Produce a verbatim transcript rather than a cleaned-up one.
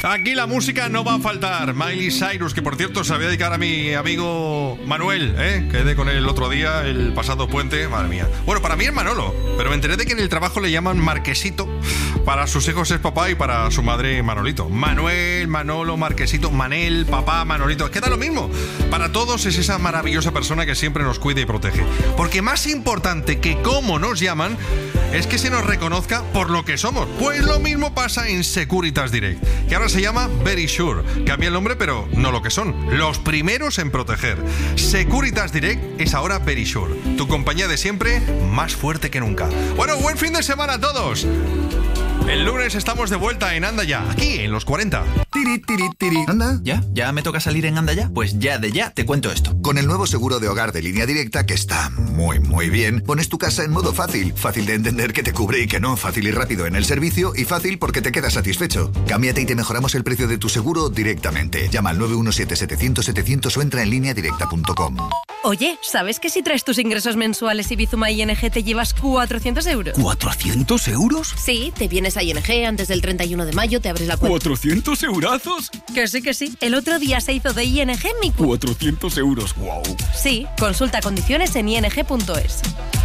Aquí la música no va a faltar. Miley Cyrus, que por cierto se la voy a dedicar a mi amigo Manuel, ¿eh? Quedé con él el otro día, el pasado puente. Madre mía. Bueno, para mí es Manolo, pero me enteré de que en el trabajo le llaman Marquesito. Para sus hijos es papá y para su madre Manolito. Manuel, Manolo, Marquesito, Manel, papá, Manolito. Queda lo mismo. Para todos es esa maravillosa persona que siempre nos cuida y protege. Porque más importante que cómo nos llaman es que se nos reconozca por lo que somos. Pues lo mismo pasa en Securitas Direct, que ahora se llama Verisure. Cambia el nombre, pero no lo que son. Los primeros en proteger. Securitas Direct es ahora Verisure. Tu compañía de siempre, más fuerte que nunca. Bueno, buen fin de semana a todos. El lunes estamos de vuelta en Anda Ya, aquí en los cuarenta. Tiri, tiri, tiri. ¿Anda? ¿Ya? ¿Ya me toca salir en Anda Ya? Pues ya de ya te cuento esto. Con el nuevo seguro de hogar de Línea Directa, que está muy, muy bien, pones tu casa en modo fácil. Fácil de entender que te cubre y que no. Fácil y rápido en el servicio y fácil porque te quedas satisfecho. Cámbiate y te mejoramos el precio de tu seguro directamente. Llama al nueve uno siete, setecientos, setecientos o entra en línea directa punto com. Oye, ¿sabes que si traes tus ingresos mensuales y Bizuma I N G te llevas cuatrocientos euros? ¿cuatrocientos euros? Sí, te vienes a I N G antes del treinta y uno de mayo, te abres la cuenta. ¿cuatrocientos eurazos? Que sí, que sí. El otro día se hizo de I N G mi cuenta. cuatrocientos euros, wow. Sí, consulta condiciones en i n g punto es.